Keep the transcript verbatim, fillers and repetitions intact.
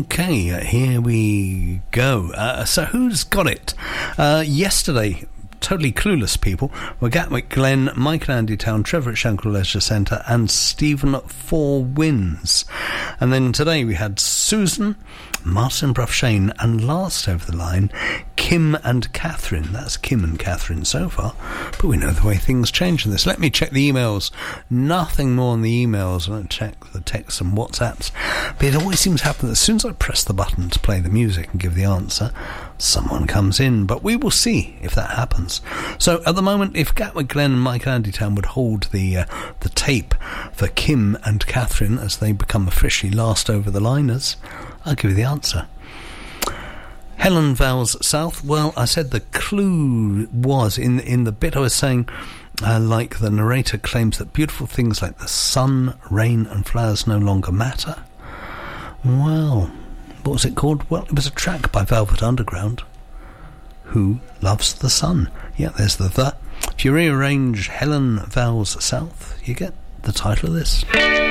Okay, here we go. Uh, so who's got it? Uh, yesterday, totally clueless people were Gatwick Glen, Mike and Andy Town, Trevor at Shankle Leisure Centre, and Stephen Four Wins. And then today we had Susan, Martin Bruff Shane, and last over the line, Kim and Catherine. That's Kim and Catherine so far, but we know the way things change in this. Let me check the emails. Nothing more on the emails. I don't check the texts and WhatsApps. But it always seems to happen that as soon as I press the button to play the music and give the answer, someone comes in. But we will see if that happens. So at the moment, if Gatwick Glen and Mike and Andy Town would hold the uh, the tape for Kim and Catherine as they become officially last over the liners, I'll give you the answer. Helen Vowles South. Well, I said the clue was in in the bit I was saying, uh, like the narrator claims that beautiful things like the sun, rain and flowers no longer matter. Well, what was it called? Well, it was a track by Velvet Underground. Who Loves the Sun? Yeah, there's the the. If you rearrange Helen Vowles South, you get the title of this.